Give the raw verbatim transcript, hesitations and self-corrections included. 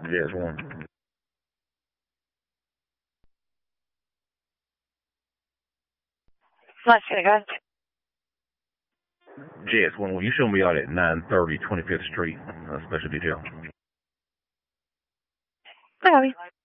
Jazz one. Let's get it, guys. Jazz one, will you show me out at nine thirty twenty-fifth Street, uh, special detail? I got you.